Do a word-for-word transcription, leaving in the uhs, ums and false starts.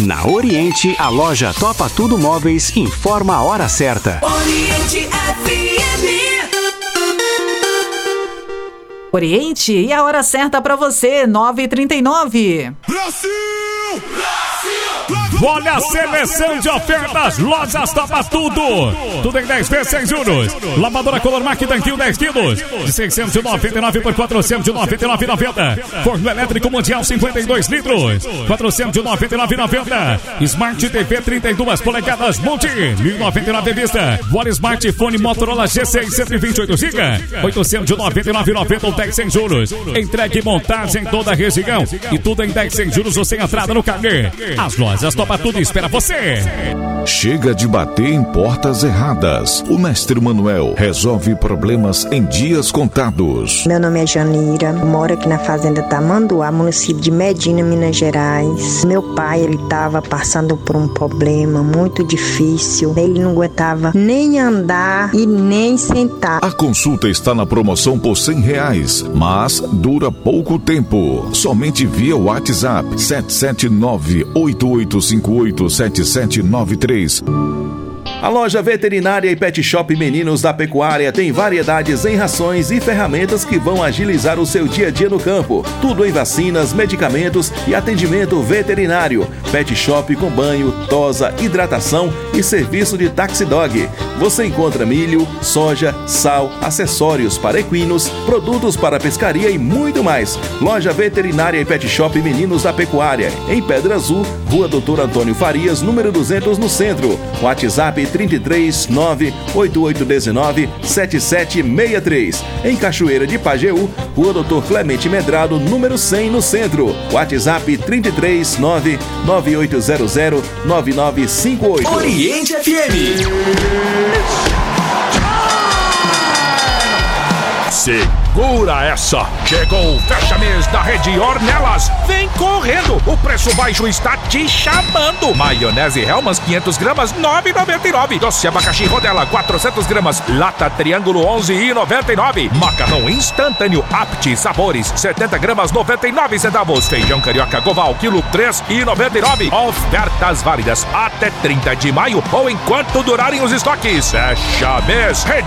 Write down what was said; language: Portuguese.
Na Oriente, a loja Topa Tudo Móveis informa a hora certa. Oriente F M. Oriente, e a hora certa pra você, nove e trinta e nove. Brasil! Olha a seleção de ofertas, lojas Topa Tudo. Tudo em dez vezes sem juros. Lavadora Color Mac Dantil dez quilos, de seiscentos e noventa e nove por quatrocentos e noventa e nove reais e noventa centavos. Forno elétrico mundial cinquenta e dois litros, quatrocentos e noventa e nove reais e noventa centavos. Smart T V trinta e duas polegadas Multi, mil e noventa e nove reais vista. Bora Smartphone Motorola G seis cento e vinte e oito gigas, oitocentos e noventa e nove reais e noventa centavos, dez sem juros. Entregue e montagem em toda a região e tudo em dez sem juros ou sem entrada no carnê. As lojas Topa Tudo espera você. Chega de bater em portas erradas. O Mestre Manuel resolve problemas em dias contados. Meu nome é Janira, moro aqui na fazenda Tamanduá, município de Medina, Minas Gerais. Meu pai, ele estava passando por um problema muito difícil. Ele não aguentava nem andar e nem sentar. A consulta está na promoção por cem reais, mas dura pouco tempo. Somente via WhatsApp sete sete nove, oito oito cinco oito, sete sete nove três. A loja veterinária e pet shop Meninos da Pecuária tem variedades em rações e ferramentas que vão agilizar o seu dia a dia no campo. Tudo em vacinas, medicamentos e atendimento veterinário. Pet shop com banho, tosa, hidratação e serviço de taxi dog. Você encontra milho, soja, sal, acessórios para equinos, produtos para pescaria e muito mais. Loja veterinária e pet shop Meninos da Pecuária, em Pedra Azul, Rua Doutor Antônio Farias, número duzentos, no centro. WhatsApp trinta e três, nove oito oito um nove, sete sete seis três. Em Cachoeira de Pajeú, Rua Doutor Clemente Medrado, número cem, no centro. WhatsApp trinta e três, nove nove oito zero zero, nove nove cinco oito. Oriente F M. Segura essa! Chegou o fecha-mês da Rede Ornelas. Vem correndo! O preço baixo está te chamando! Maionese Hellmann's quinhentas gramas, nove reais e noventa e nove centavos. Doce abacaxi Rodela quatrocentas gramas, lata Triângulo onze reais e noventa e nove centavos. Macarrão instantâneo Apti Sabores setenta gramas, noventa e nove centavos. Feijão carioca Goval quilo três reais e noventa e nove centavos. Ofertas válidas até trinta de maio ou enquanto durarem os estoques. Fecha mês Rede